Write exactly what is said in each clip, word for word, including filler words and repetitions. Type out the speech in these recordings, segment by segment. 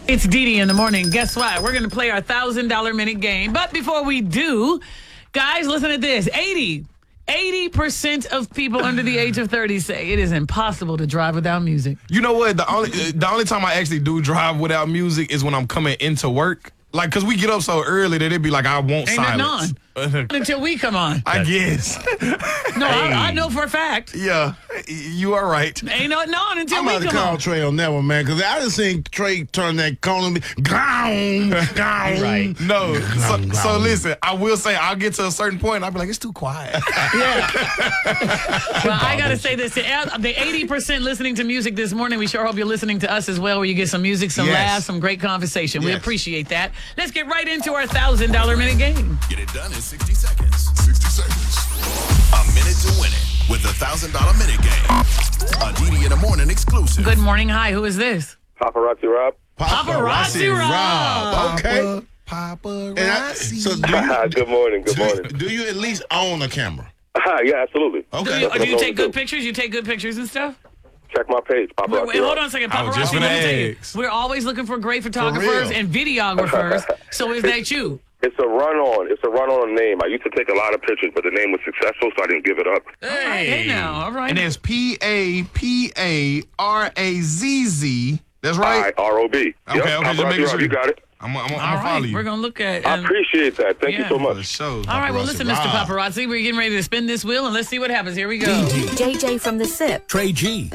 It's Dee Dee in the morning. Guess what? We're going to play our one thousand dollar minute game. But before we do, guys, listen to this. eighty, eighty percent of people under the age of thirty say it is impossible to drive without music. You know what? The only the only time I actually do drive without music is when I'm coming into work. Like, because we get up so early that it'd be like, I won't Ain't silence. nothing on until we come on. I guess. No, I, I know for a fact. Yeah, you are right. Ain't nothing on until I'm we about to come call on. Trey on that one, man, because I just seen Trey turn that corner and be gone, gone. Right. No, so, Gone, so gone. listen, I will say I'll get to a certain point and I'll be like, it's too quiet. Yeah. Well, I got to say this. To the eighty percent listening to music this morning, we sure hope you're listening to us as well, where you get some music, some Yes. laughs, some great conversation. We Yes. appreciate that. Let's get right into our one thousand dollar minute game. Get it done in sixty seconds. sixty seconds. A minute to win it with the one thousand dollar minute game. A D D in the morning exclusive. Good morning. Hi, who is this? Paparazzi Rob. Paparazzi Rob. Okay. Paparazzi. And I, so do you, good morning. Good morning. do you at least own a camera? yeah, absolutely. Do Okay. you, do you what take we good do. pictures? You take good pictures and stuff? Check my page, Wait, Paparazzi wait, hold Rob. on a second. I was just Paparazzi, gonna let me tell you, ask. we're always looking for great real. photographers and videographers. So is that you? It's a run-on. It's a run-on name. I used to take a lot of pictures, but the name was successful, so I didn't give it up. Hey, hey now, all right. And there's P A P A R A Z Z. That's right. I R O B. Okay, Yep, okay, just Paparazzi making Rob, sure. You got it. I'm, I'm, I'm all gonna follow right, you. we're going to look at I um, appreciate that. Thank yeah. you so For the much. show. All right, well, listen, Mister Rob. Paparazzi, we're getting ready to spin this wheel, and let's see what happens. Here we go. J J from the SIP. Trey G.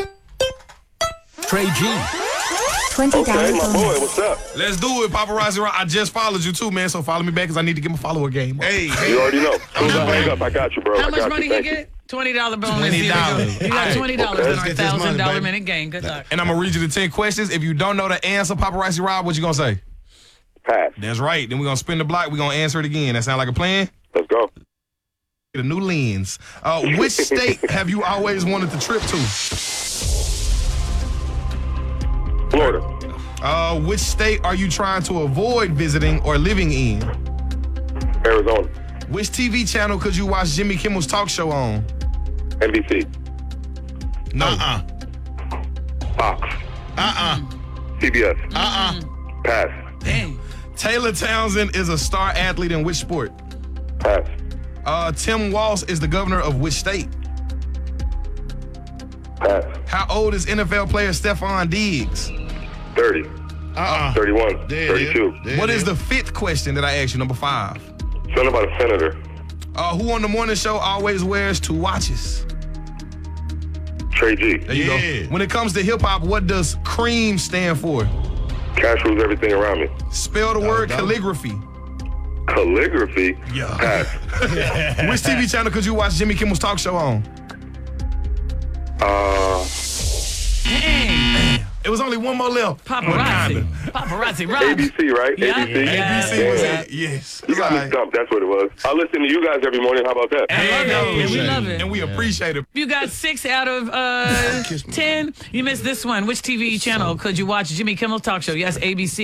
Trey G. twenty dollars Hey, my bonus. boy, what's up? Let's do it, Paparazzi Rob. I just followed you too, man, so follow me back because I need to get my follower game. Hey, You hey. already know. As soon as I hang up, I got you, bro. How I much got money you. he Thank you. get? twenty dollar bonus. twenty Here we go. dollars. You got twenty dollars Okay. in Let's our get this one thousand dollar money, baby. minute game. Good luck. And I'm going to read you the ten questions. If you don't know the answer, Paparazzi Rob, what you going to say? Pass. That's right. Then we're going to spin the block. We're going to answer it again. That sound like a plan? Let's go. Get a new lens. Uh, which state have you always wanted to trip to? Florida. Uh, which state are you trying to avoid visiting or living in? Arizona. Which T V channel could you watch Jimmy Kimmel's talk show on? N B C. No. Uh-uh. Fox. Uh-uh. C B S. Uh-uh. Pass. Dang. Taylor Townsend is a star athlete in which sport? Pass. Uh, Tim Walz is the governor of which state? Pass. How old is N F L player Stephon Diggs? thirty. Uh-uh. thirty-one. There it thirty-two. There What it is the fifth question that I asked you, number five? Something about a senator. Uh, who on the morning show always wears two watches? Trey G. There you Yeah. go. When it comes to hip hop, what does CREAM stand for? Cash rules everything around me. Spell the word no. calligraphy. Calligraphy. Yeah. Pass. Which T V channel could you watch Jimmy Kimmel's talk show on? Uh, Dang. It was only one more left. Paparazzi. Paparazzi. Rob. A B C, right? Yeah. A B C. Yeah. A B C was Yeah. it? Yes. You got me Alright. stumped. That's what it was. I listen to you guys every morning. How about that? I love Hey, it. We love it. And we appreciate it. You got six out of uh, Kiss me. ten. You missed this one. Which T V channel could you watch Jimmy Kimmel's talk show? Yes, A B C.